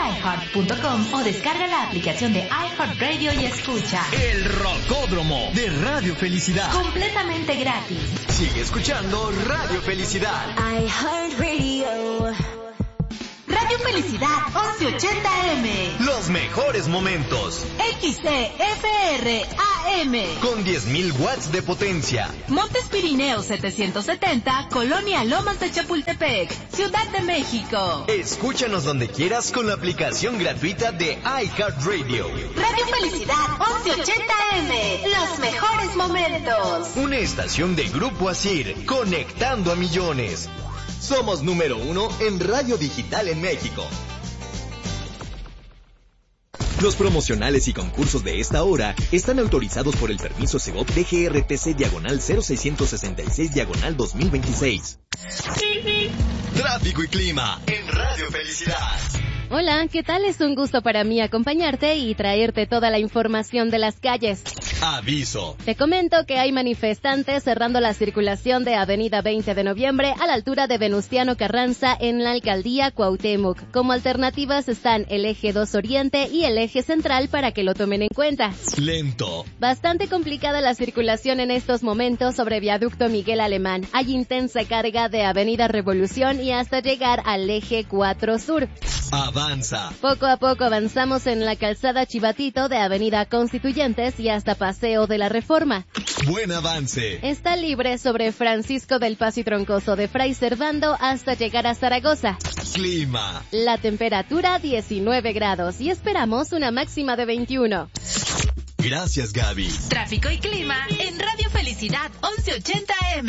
iHeart.com o descarga la aplicación de iHeartRadio y escucha El Rocódromo de Radio Felicidad. completamente gratis. Sigue escuchando Radio Felicidad. iHeartRadio. Radio Felicidad 1180M. Los mejores momentos. XCFR AM. Con 10.000 watts de potencia. Montes Pirineos 770, Colonia Lomas de Chapultepec, Ciudad de México. Escúchanos donde quieras con la aplicación gratuita de iHeartRadio. Radio Felicidad 1180M. Los mejores momentos. Una estación de Grupo Asir, conectando a millones. Somos número 1 en radio digital en México. Los promocionales y concursos de esta hora están autorizados por el permiso Segov DGRTC/0666/2026. Tráfico y clima en Radio Felicidad. Hola, ¿qué tal? Es un gusto para mí acompañarte y traerte toda la información de las calles. Aviso. Te comento que hay manifestantes cerrando la circulación de Avenida 20 de Noviembre a la altura de Venustiano Carranza en la alcaldía Cuauhtémoc. Como alternativas están el eje 2 Oriente y el eje central para que lo tomen en cuenta. Lento. Bastante complicada la circulación en estos momentos sobre viaducto Miguel Alemán. Hay intensa carga de Avenida Revolución y hasta llegar al eje 4 Sur. Avanza. Poco a poco avanzamos en la calzada Chivatito de Avenida Constituyentes y hasta Paseo de la Reforma. Buen avance. Está libre sobre Francisco del Paso y Troncoso de Fray Servando hasta llegar a Zaragoza. Clima. La temperatura 19 grados y esperamos una máxima de 21. Gracias, Gaby. Tráfico y clima en Radio Felicidad 1180M.